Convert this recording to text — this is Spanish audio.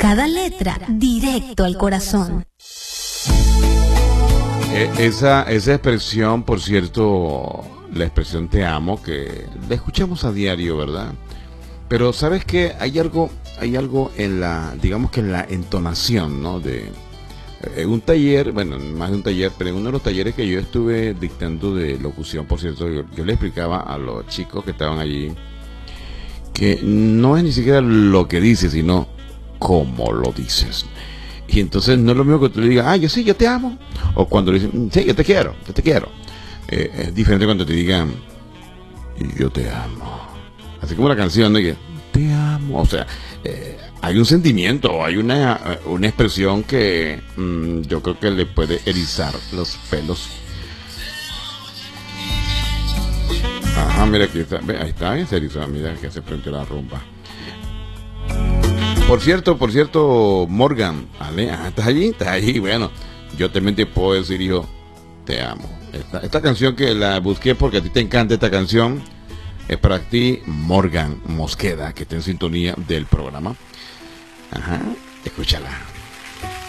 cada letra directo al corazón. Esa expresión, por cierto, la expresión te amo, que la escuchamos a diario, ¿verdad? Pero ¿sabes qué? Hay algo en la, digamos que en la entonación, ¿no? De un taller, bueno, más de un taller, pero en uno de los talleres que yo estuve dictando de locución, por cierto, yo le explicaba a los chicos que estaban allí que no es ni siquiera lo que dices, sino cómo lo dices. Y entonces no es lo mismo que tú le digas, yo sí, yo te amo. O cuando le dicen, sí, yo te quiero. Es diferente cuando te digan, yo te amo. Así como la canción de que, te amo. O sea, hay un sentimiento, hay una expresión que yo creo que le puede erizar los pelos. Ajá, mira aquí está, ahí está, bien se erizó, mira que se frente a la rumba. Por cierto, Morgan, ¿vale? ¿Estás allí? Bueno, yo también te puedo decir, hijo, te amo. Esta canción que la busqué porque a ti te encanta esta canción, es para ti, Morgan Mosqueda, que está en sintonía del programa. Ajá, escúchala.